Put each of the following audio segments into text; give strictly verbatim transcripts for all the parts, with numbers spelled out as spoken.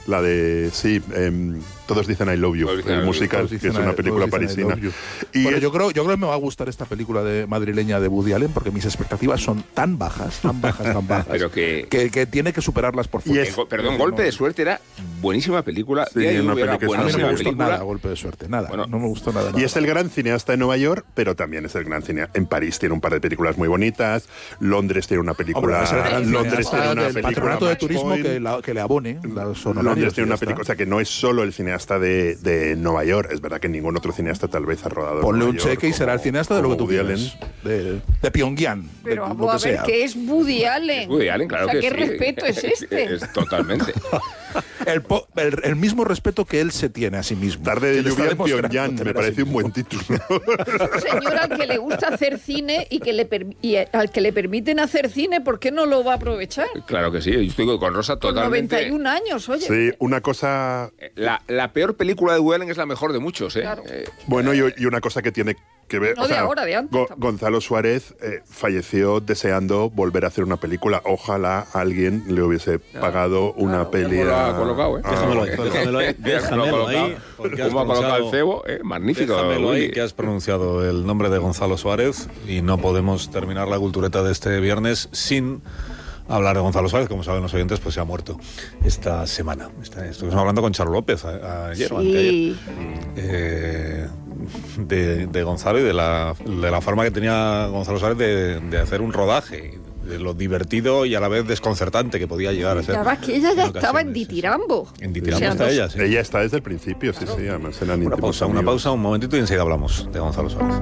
la de, sí, eh, Todos dicen I Love You, el musical, que es una película parisina. Y bueno, yo creo, yo creo que me va a gustar esta película de madrileña de Woody Allen, porque mis expectativas son tan bajas, tan bajas, tan bajas, Pero que, que, que tiene que superarlas por fuerza. Es, perdón, Golpe de Suerte era buenísima película. Sí, una película que a mí no me gustó película. nada, Golpe de Suerte, nada. Bueno, no me gustó nada, nada. Y es el gran cineasta en Nueva York, pero también es el gran cineasta en París. Tiene un par de películas muy bonitas. Londres tiene una película. Hombre, es el gran Londres tiene una del película. Patronato de Turismo que, la, que le abone. Londres tiene una película, o sea que no es solo el cineasta de, de Nueva York. Es verdad que ningún otro cineasta tal vez ha rodado. Ponle un York, cheque y será el cineasta de lo que tú quieras. De, de Pyongyang. Pero de, vamos a ver, sea. ¿qué es Woody Allen? Es Woody Allen, claro o sea, que ¿qué sí. respeto es este? Es totalmente. El, po, el, el mismo respeto que él se tiene a sí mismo. Tarde de lluvia en Pyongyang, me parece un buen título. Señor al que le gusta hacer cine y, que le per, y al que le permiten hacer cine, ¿por qué no lo va a aprovechar? Claro que sí, yo estoy con Rosa totalmente. Con noventa y un años, oye. Sí, una cosa... La, la peor película de Woody Allen es la mejor de muchos, ¿eh? Claro. eh bueno, y, y una cosa que tiene que ver... No o sea, de ahora, de antes. Go, Gonzalo Suárez eh, falleció deseando volver a hacer una película. Ojalá alguien le hubiese pagado claro, una claro, peli lo a... ha colocado, ¿eh? a Déjamelo ahí, Gonzalo. déjamelo ahí, déjamelo ahí. ¿Cómo ha colocado el cebo? Eh, magnífico. Déjamelo ahí, que has pronunciado el nombre de Gonzalo Suárez y no podemos terminar la cultureta de este viernes sin hablar de Gonzalo Suárez. Como saben los oyentes, pues se ha muerto esta semana. Estuvimos hablando con Charo López a, a ayer sí. o anteayer. Eh, de, de Gonzalo y de la, de la forma que tenía Gonzalo Suárez de, de hacer un rodaje, de lo divertido y a la vez desconcertante que podía llegar a ser. Ya vas que ella ya en estaba en ocasiones, Ditirambo. En Ditirambo O sea, está no- ella, sí. Ella está desde el principio, sí, sí, además eran Una íntimos pausa, una amigos. pausa, un momentito y enseguida hablamos de Gonzalo Suárez.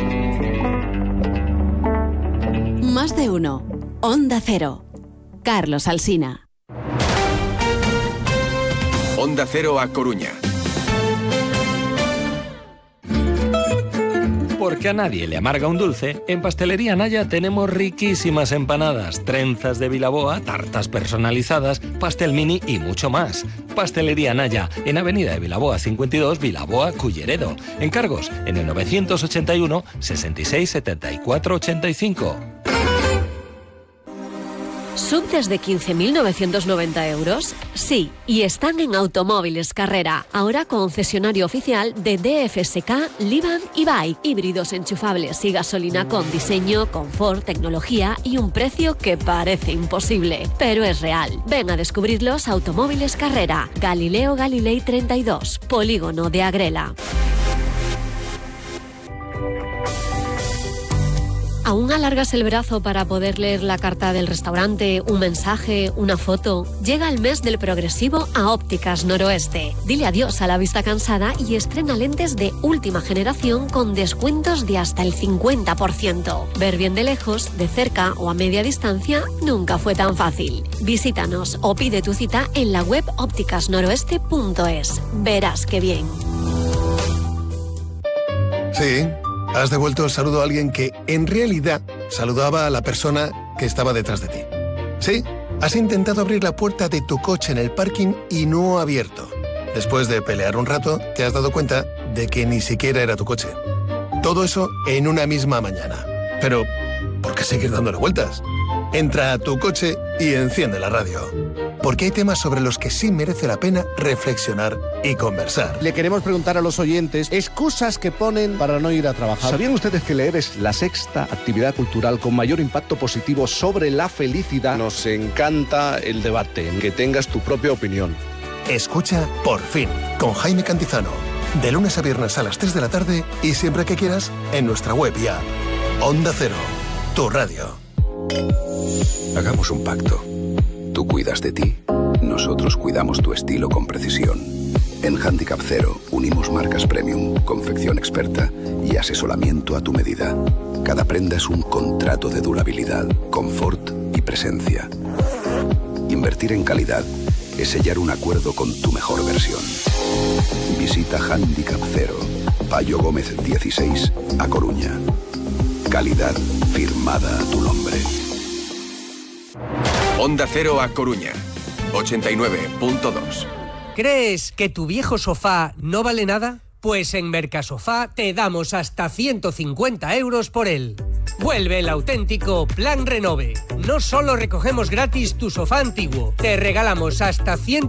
Más de uno. Onda Cero. Carlos Alsina. Onda Cero a Coruña. Porque a nadie le amarga un dulce, en Pastelería Naya tenemos riquísimas empanadas, trenzas de Vilaboa, tartas personalizadas, pastel mini y mucho más. Pastelería Naya, en Avenida de Vilaboa cincuenta y dos, Vilaboa, Culleredo. Encargos en el novecientos ochenta y uno, sesenta y seis, setenta y cuatro, ochenta y cinco. ¿Sub desde quince mil novecientos noventa euros? Sí, y están en Automóviles Carrera, ahora concesionario oficial de D F S K, Livan y Bike. Híbridos enchufables y gasolina con diseño, confort, tecnología y un precio que parece imposible, pero es real. Ven a descubrirlos a Automóviles Carrera, Galileo Galilei treinta y dos, Polígono de Agrela. ¿Aún alargas el brazo para poder leer la carta del restaurante, un mensaje, una foto? Llega el mes del progresivo a Ópticas Noroeste. Dile adiós a la vista cansada y estrena lentes de última generación con descuentos de hasta el cincuenta por ciento. Ver bien de lejos, de cerca o a media distancia nunca fue tan fácil. Visítanos o pide tu cita en la web ópticas noroeste punto es. Verás qué bien. Sí. Has devuelto el saludo a alguien que, en realidad, saludaba a la persona que estaba detrás de ti. Sí, has intentado abrir la puerta de tu coche en el parking y no ha abierto. Después de pelear un rato, te has dado cuenta de que ni siquiera era tu coche. Todo eso en una misma mañana. Pero, ¿por qué seguir dándole vueltas? Entra a tu coche y enciende la radio. Porque hay temas sobre los que sí merece la pena reflexionar y conversar. Le queremos preguntar a los oyentes excusas que ponen para no ir a trabajar. ¿Sabían ustedes que leer es la sexta actividad cultural con mayor impacto positivo sobre la felicidad? Nos encanta el debate, que tengas tu propia opinión. Escucha Por Fin, con Jaime Cantizano. De lunes a viernes a las tres de la tarde y siempre que quieras en nuestra web y app. Onda Cero, tu radio. Hagamos un pacto. Tú cuidas de ti, nosotros cuidamos tu estilo con precisión. En Handicap Cero unimos marcas premium, confección experta y asesoramiento a tu medida. Cada prenda es un contrato de durabilidad, confort y presencia. Invertir en calidad es sellar un acuerdo con tu mejor versión. Visita Handicap Cero, Payo Gómez dieciséis, A Coruña. Calidad firmada a tu nombre. Onda Cero a Coruña, ochenta y nueve punto dos. ¿Crees que tu viejo sofá no vale nada? Pues en Mercasofá te damos hasta ciento cincuenta euros por él. Vuelve el auténtico Plan Renove. No solo recogemos gratis tu sofá antiguo, te regalamos hasta cien